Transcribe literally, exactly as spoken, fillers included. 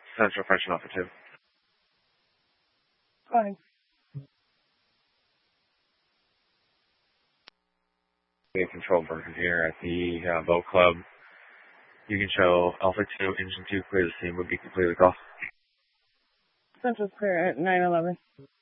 Central French Alpha two. Fine. We have control Bergen here at the uh, boat club. You can show Alpha two, Engine two, clear the scene, would be completely off. Central's clear at nine eleven.